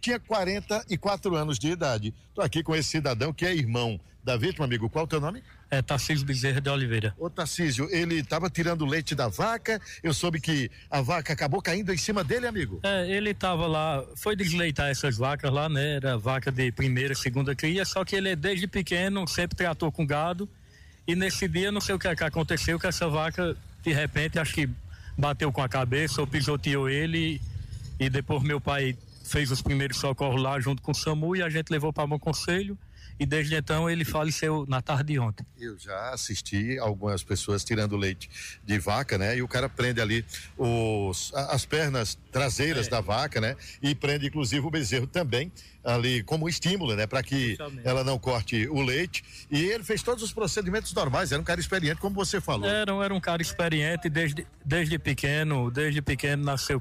tinha 44 anos de idade. Tô aqui com esse cidadão que é irmão da vítima, amigo. Qual é o teu nome? É Tarcísio Bezerra de Oliveira. Ô Tarcísio, ele estava tirando leite da vaca, eu soube que a vaca acabou caindo em cima dele, amigo. Ele estava lá, foi desleitar essas vacas lá, né? Era vaca de primeira, segunda cria, só que ele desde pequeno sempre tratou com gado, e nesse dia não sei o que aconteceu, que essa vaca de repente acho que bateu com a cabeça ou pisoteou ele, e depois meu pai fez os primeiros socorros lá junto com o SAMU e a gente levou para Bom Conselho. E desde então ele faleceu na tarde de ontem. Eu já assisti algumas pessoas tirando leite de vaca, né? E o cara prende ali as pernas traseiras da vaca, né? E prende inclusive o bezerro também ali como estímulo, né? Para que ela não corte o leite. E ele fez todos os procedimentos normais, era um cara experiente, como você falou. Era um cara experiente desde pequeno nasceu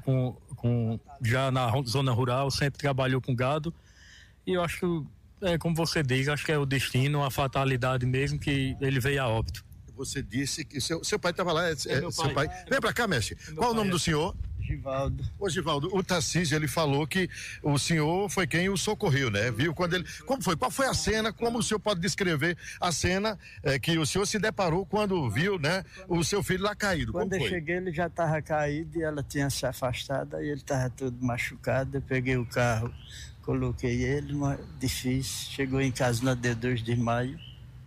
já na zona rural, sempre trabalhou com gado. E eu acho que como você diz, acho que é o destino, a fatalidade mesmo, que ele veio a óbito. Você disse que seu pai estava lá, seu pai. Vem pra cá, mestre. Qual o nome do senhor? Givaldo. Ô Givaldo, o Tarcísio, ele falou que o senhor foi quem o socorreu, né? Viu quando ele, como foi? Qual foi a cena? Como o senhor pode descrever a cena que o senhor se deparou quando viu, né? O seu filho lá caído? Quando eu cheguei, ele já estava caído e ela tinha se afastado, e ele estava todo machucado. Eu peguei o carro, coloquei ele, mas difícil. Chegou em casa no dia 2 de maio.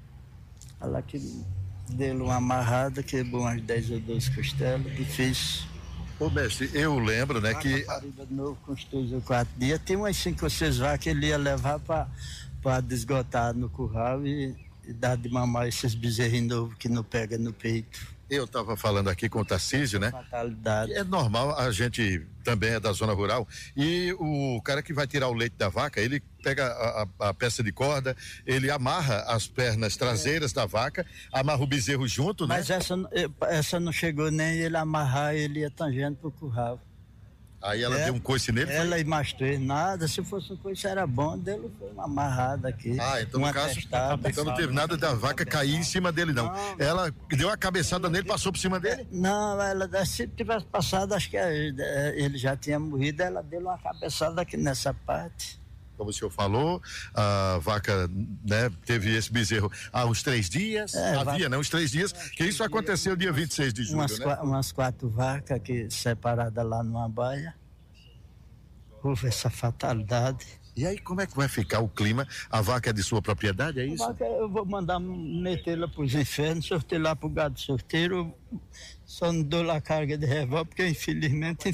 Ela que deu uma amarrada, quebrou umas 10 ou 12 costelas, difícil. Ô mestre, eu lembro, né, que... Parida de novo com uns 3 ou 4 dias, tem umas 5 ou 6 vacas que ele ia levar para desgotar no curral e dar de mamar esses bezerrinhos novos que não pega no peito. Eu estava falando aqui com o Tarcísio, né? Fatalidade. É normal, a gente também é da zona rural, e o cara que vai tirar o leite da vaca, ele pega a peça de corda, ele amarra as pernas traseiras da vaca, amarra o bezerro junto, né? Mas essa não chegou nem ele amarrar, ele ia tangendo pro curral. Aí ela deu um coice nele? Ela e mais 3, nada, se fosse um coice era bom, dele foi uma amarrada aqui. Então no caso, então não teve nada da vaca cair em cima dele não. Ela deu uma cabeçada nele, passou por cima dele? Não, se tivesse passado, acho que ele já tinha morrido, ela deu uma cabeçada aqui nessa parte. Como o senhor falou, a vaca, né, teve esse bezerro há uns 3 dias, né, uns 3 dias, que isso aconteceu dia 26 de julho, umas 4 vacas aqui separadas lá numa baia, houve essa fatalidade. E aí como é que vai ficar o clima? A vaca é de sua propriedade, é isso? A vaca eu vou mandar metê-la pros infernos, sortear lá pro gado sorteiro, só não dou lá carga de revólver, porque infelizmente...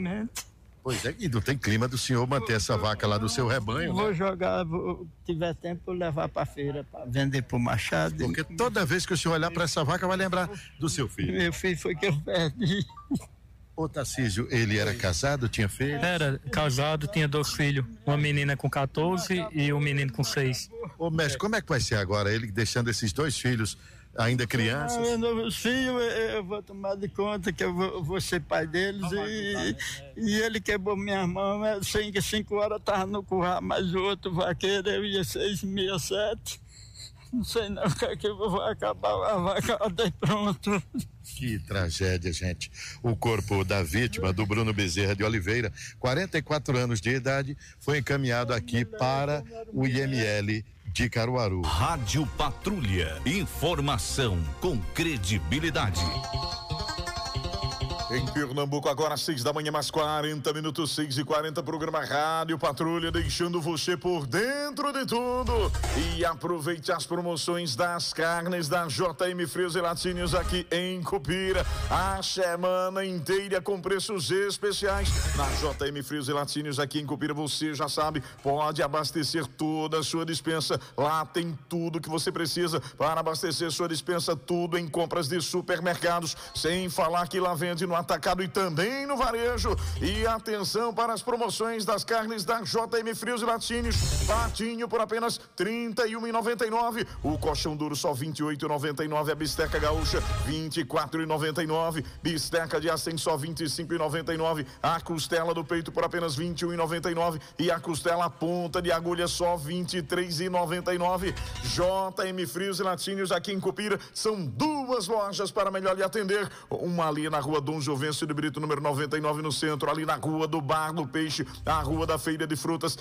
Pois é, e não tem clima do senhor manter essa vaca lá do seu rebanho, Vou jogar, tiver tempo, vou levar pra feira pra vender pro Machado. Porque toda vez que o senhor olhar pra essa vaca vai lembrar do seu filho. Meu filho foi que eu perdi. Ô Tarcísio, ele era casado, tinha filho? Era casado, tinha 2 filhos, uma menina com 14 e um menino com 6. Ô mestre, como é que vai ser agora, ele deixando esses 2 filhos ainda crianças? Os filhos, eu vou tomar de conta que eu vou ser pai deles e ele quebrou minha mão, 5 horas tava no curral, mas o outro vaqueiro, eu ia 6h67, não sei não o que é que eu vou acabar a vaca até pronto. Que tragédia, gente. O corpo da vítima, do Bruno Bezerra de Oliveira, 44 anos de idade, foi encaminhado aqui para o IML de Caruaru. Rádio Patrulha. Informação com credibilidade. Em Pernambuco, agora 6 da manhã, mais 40 minutos, 6h40, programa Rádio Patrulha, deixando você por dentro de tudo. E aproveite as promoções das carnes da JM Frios e Laticínios aqui em Cupira. A semana inteira com preços especiais. Na JM Frios e Laticínios aqui em Cupira, você já sabe, pode abastecer toda a sua despensa. Lá tem tudo que você precisa para abastecer sua despensa, tudo em compras de supermercados. Sem falar que lá vende no atacado e também no varejo. E atenção para as promoções das carnes da JM Frios e Laticínios. Patinho por apenas R$ 31,99. O colchão duro só R$ 28,99. A bisteca gaúcha R$ 24,99. Bisteca de acém só R$ 25,99. A costela do peito por apenas R$ 21,99. E a costela ponta de agulha só R$ 23,99. JM Frios e Laticínios aqui em Cupira. São 2 lojas para melhor lhe atender. Uma ali na rua Dom Jovencio de Brito, número 99 no centro, ali na rua do Bar do Peixe, a rua da Feira de Frutas,